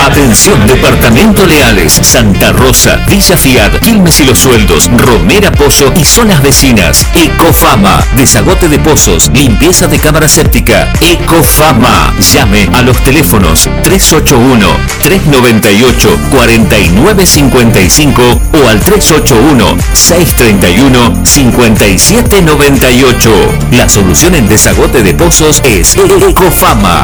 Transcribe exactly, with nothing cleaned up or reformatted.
Atención, Departamento Leales, Santa Rosa, Villa Fiat, Quilmes y Los Sueldos, Romera Pozo y zonas vecinas. Ecofama, desagote de pozos, limpieza de cámara séptica. Ecofama. Llame a los teléfonos tres ocho uno, tres nueve ocho, cuatro nueve cinco cinco o al tres ocho uno, seis tres uno, cinco siete nueve ocho. La solución en desagote de pozos es Ecofama.